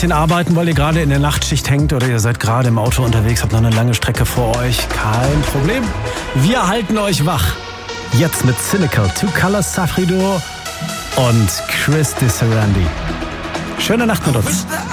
bisschen arbeiten, weil ihr gerade in der Nachtschicht hängt oder ihr seid gerade im Auto unterwegs, habt noch eine lange Strecke vor euch? Kein Problem. Wir halten euch wach. Jetzt mit Cynical, Two Colors Safrido und Chris Disarandi. Schöne Nacht mit uns.